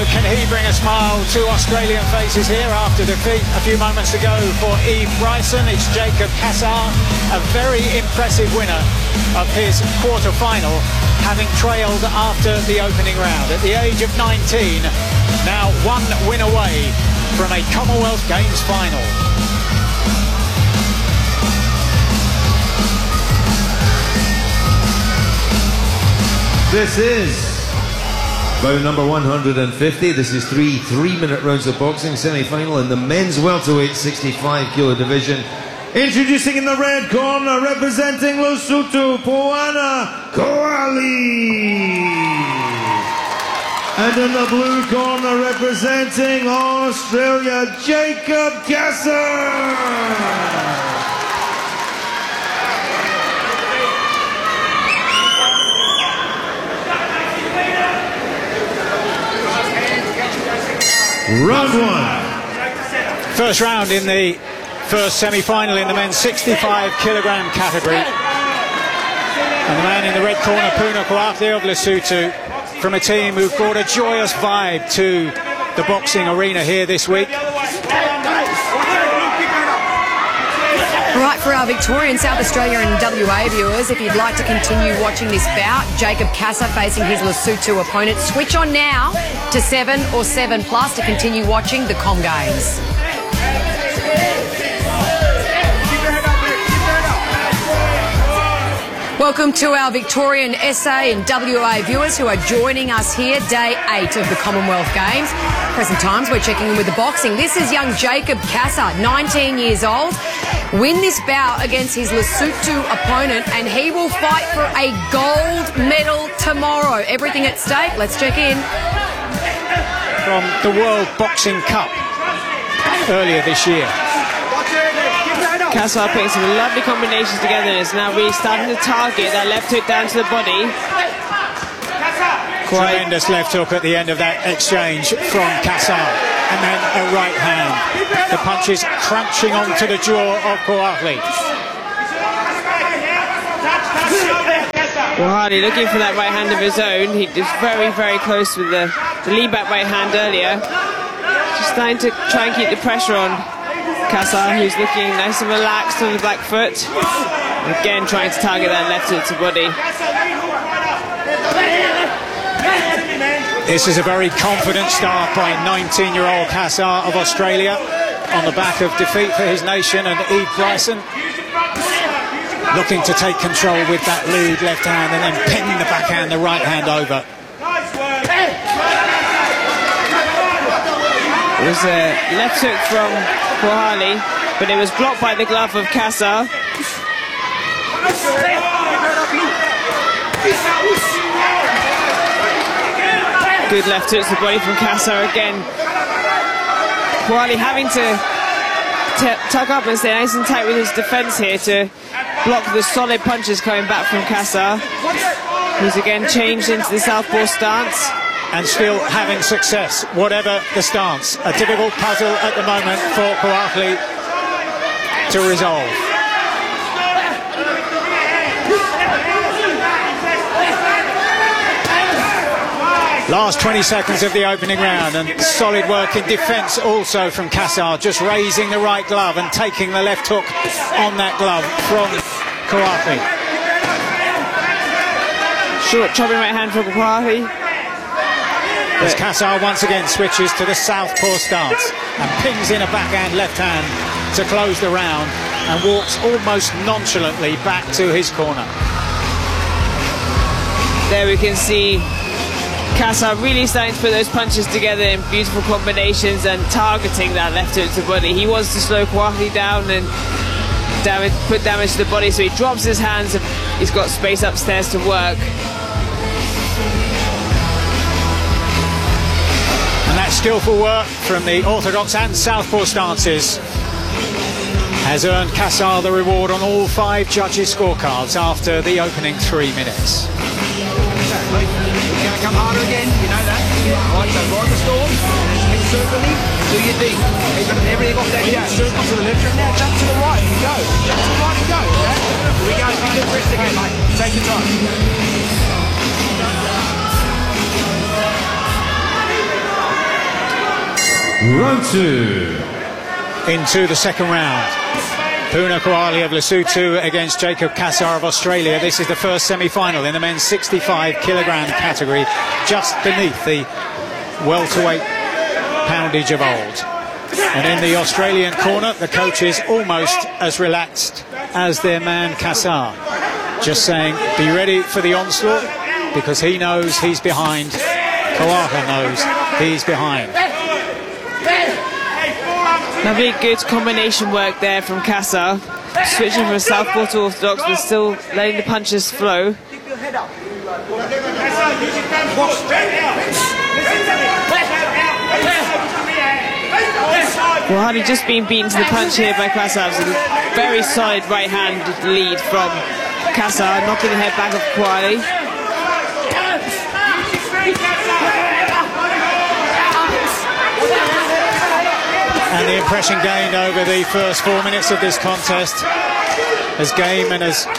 can he bring a smile to Australian faces here after defeat a few moments ago for Eve Bryson? It's Jacob Cassar, a very impressive winner of his quarter-final, having trailed after the opening round. At the age of 19, now one win away from a Commonwealth Games final. This is bout number 150. This is three 3-minute rounds of boxing semi-final in the men's welterweight 65 kilo division. Introducing in the red corner, representing Lesotho, Poana Koali. And in the blue corner, representing Australia, Jacob Cassar. Round one. First round in the first semi-final in the men's 65 kilogram category. And the man in the red corner, Puna Koali of Lesotho, from a team who've brought a joyous vibe to the boxing arena here this week. Right, for our Victorian, South Australia and WA viewers, if you'd like to continue watching this bout, Jacob Cassar facing his Lesotho opponent, switch on now to 7 or 7 Plus to continue watching the Com Games. Welcome to our Victorian, SA and WA viewers who are joining us here, day 8 of the Commonwealth Games. Present times, we're checking in with the boxing. This is young Jacob Cassar, 19 years old. Win this bout against his Lesotho opponent and he will fight for a gold medal tomorrow. Everything at stake. Let's check in. From the World Boxing Cup earlier this year. Cassar putting some lovely combinations together and is now really starting to target that left hook down to the body. Tremendous left hook at the end of that exchange from Cassar. And then a right hand. The punches crunching onto the jaw of Koali. Koali looking for that right hand of his own. He was very, very close with the lead back right hand earlier. Just starting to try and keep the pressure on Cassar, who's looking nice and relaxed on the back foot. Again, trying to target that left hook to body. This is a very confident start by 19-year-old Cassar of Australia on the back of defeat for his nation, and Eve Bryson looking to take control with that lead left hand and then pin the backhand, the right hand over. It was a left hook from Koali, but it was blocked by the glove of Cassar. Good left hook to the body from Cassar again. Koali having to tuck up and stay nice and tight with his defence here to block the solid punches coming back from Cassar. He's again changed into the southpaw stance. And still having success, whatever the stance. A difficult puzzle at the moment for Koali to resolve. Last 20 seconds of the opening round, and solid work in defence also from Cassar, just raising the right glove and taking the left hook on that glove from Koali. Short chopping right hand from Koali. As Cassar once again switches to the southpaw stance and pings in a backhand left hand to close the round and walks almost nonchalantly back to his corner. There we can see Cassar really starting to put those punches together in beautiful combinations and targeting that left hook to the body. He wants to slow Koali down and put damage to the body, so he drops his hands and he's got space upstairs to work. Skillful work from the orthodox and southpaw stances has earned Cassar the reward on all 5 judges' scorecards after the opening 3 minutes. We're going to come harder again, you know that. Right, so ride the storm, circling, do your thing. Keep everything off that gap. Circle to the left, now jump to the right and go. Jump to the right and go, okay? Here we go, keep the rest again, mate. Take your time. Round 2. Into the second round. Puna Koali of Lesotho against Jacob Cassar of Australia. This is the first semi-final in the men's 65 kilogram category, just beneath the welterweight poundage of old. And in the Australian corner, the coach is almost as relaxed as their man Cassar. Just saying, be ready for the onslaught, because he knows he's behind. Koala knows he's behind. Lovely, good combination work there from Cassar. Switching from southpaw to orthodox, but still letting the punches flow. Koali just being beaten to the punch here by Cassar. A very solid right hand lead from Cassar, knocking the head back of Koali. And the impression gained over the first 4 minutes of this contest as game and as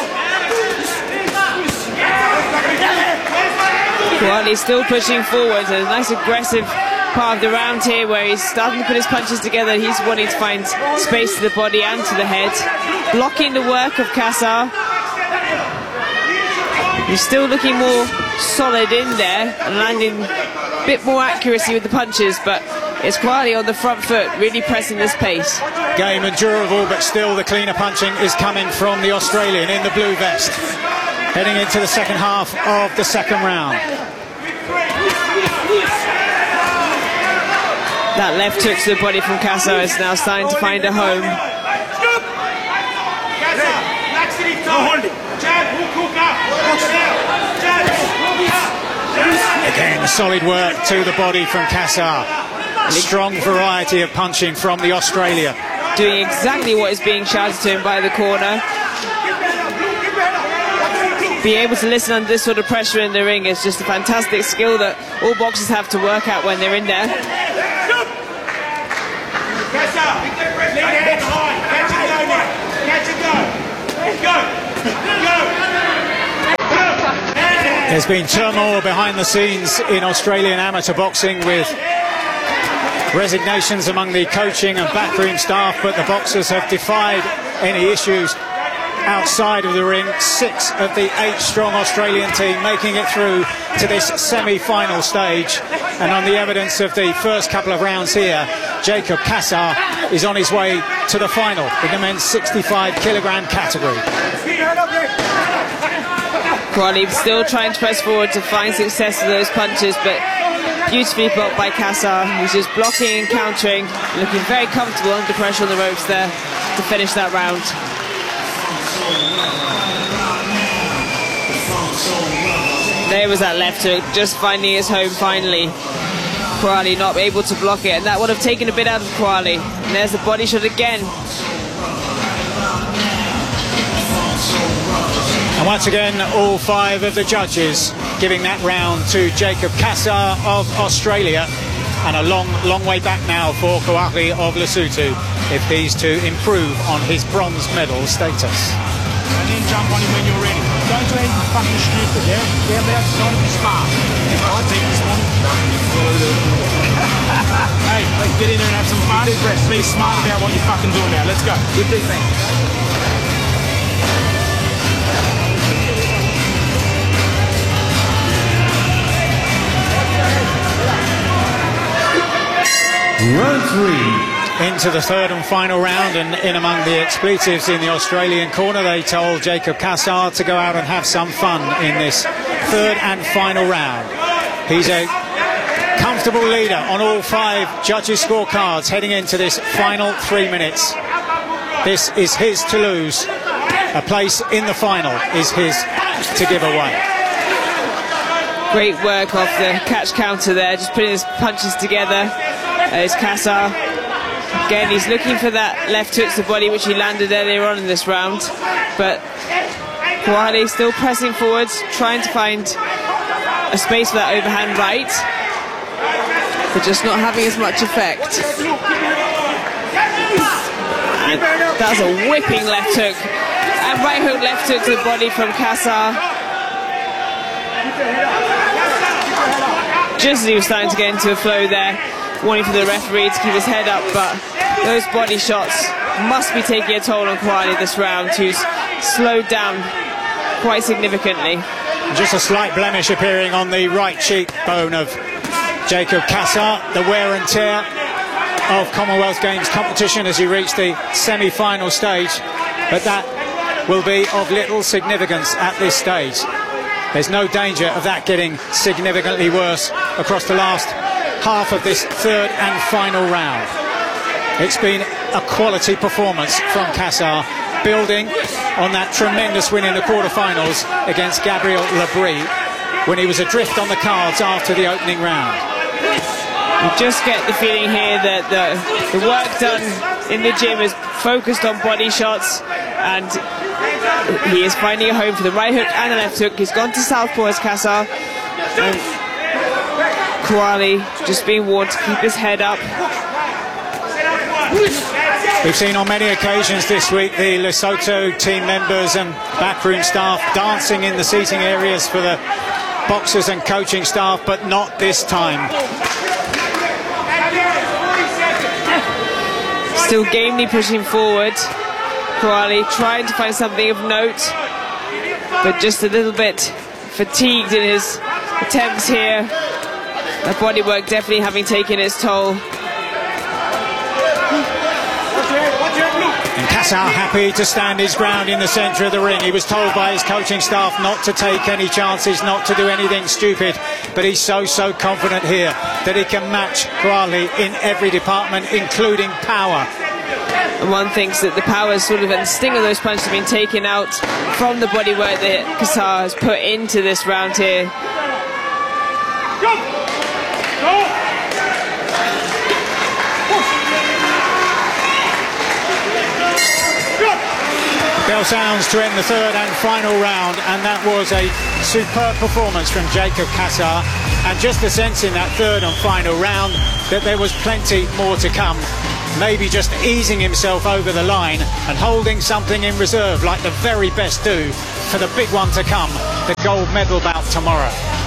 Koali still pushing forward. A nice aggressive part of the round here where he's starting to put his punches together. He's wanting to find space to the body and to the head, blocking the work of Cassar. He's still looking more solid in there and landing a bit more accuracy with the punches, but it's Koali on the front foot, really pressing this pace. Game and durable, but still the cleaner punching is coming from the Australian in the blue vest. Heading into the second half of the second round. That left hook to the body from Cassar is now starting to find a home. Again, solid work to the body from Cassar. Strong variety of punching from the Australia. Doing exactly what is being shouted to him by the corner. Be able to listen under this sort of pressure in the ring is just a fantastic skill that all boxers have to work out when they're in there. There's been turmoil behind the scenes in Australian amateur boxing with resignations among the coaching and backroom staff, but the boxers have defied any issues outside of the ring. 6 of the 8-strong Australian team making it through to this semi-final stage. And on the evidence of the first couple of rounds here, Jacob Cassar is on his way to the final in the men's 65 kilogram category. Koali still trying to press forward to find success with those punches, but beautifully blocked by Cassar, who's just blocking and countering, looking very comfortable under pressure on the ropes there to finish that round. There was that left hook, just finding his home finally. Koali not able to block it, and that would have taken a bit out of Koali. And there's the body shot again. And once again, all 5 of the judges giving that round to Jacob Cassar of Australia. And a long, long way back now for Koali of Lesotho if he's to improve on his bronze medal status. And then jump on him when you're ready. Don't do anything fucking stupid, yeah? We're about to try to be smart. I think this morning. Hey, let's get in there and have some fun. Be smart about what you're fucking doing now. Let's go. Good defense. Round 3. Into the third and final round, and in among the expletives in the Australian corner, they told Jacob Cassar to go out and have some fun in this third and final round. He's a comfortable leader on all 5 judges' scorecards heading into this final 3 minutes. This is his to lose. A place in the final is his to give away. Great work off the catch counter there, just putting his punches together. There's Cassar. Again, he's looking for that left hook to the body, which he landed earlier on in this round. But Koali still pressing forwards, trying to find a space for that overhand right, but just not having as much effect. And that's a whipping left hook. And right hook, left hook to the body from Cassar. Just as he was starting to get into a flow there, warning for the referee to keep his head up, but those body shots must be taking a toll on Kouali this round, who's slowed down quite significantly. Just a slight blemish appearing on the right cheekbone of Jacob Cassar, the wear and tear of Commonwealth Games competition as he reached the semi-final stage, but that will be of little significance at this stage. There's no danger of that getting significantly worse across the last half of this third and final round. It's been a quality performance from Cassar, building on that tremendous win in the quarterfinals against Gabriel Labrie when he was adrift on the cards after the opening round. You just get the feeling here that the work done in the gym is focused on body shots, and he is finding a home for the right hook and the left hook. He's gone to southpaw as Cassar, and Kouali just being warned to keep his head up. We've seen on many occasions this week the Lesotho team members and backroom staff dancing in the seating areas for the boxers and coaching staff, but not this time. Still gamely pushing forward. Kouali trying to find something of note, but just a little bit fatigued in his attempts here. The bodywork definitely having taken its toll. And Cassar happy to stand his ground in the centre of the ring. He was told by his coaching staff not to take any chances, not to do anything stupid, but he's so confident here that he can match Kouali in every department, including power. And one thinks that the power sort of, and the sting of those punches have been taken out from the bodywork that Cassar has put into this round here. Bell sounds to end the third and final round, and that was a superb performance from Jacob Cassar, and just the sense in that third and final round that there was plenty more to come. Maybe just easing himself over the line and holding something in reserve like the very best do for the big one to come, the gold medal bout tomorrow.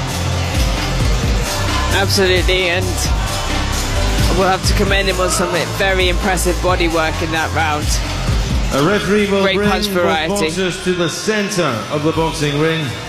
Absolutely, and we'll have to commend him on some very impressive bodywork in that round. A referee will Great bring punch both variety. boxers to the centre of the boxing ring.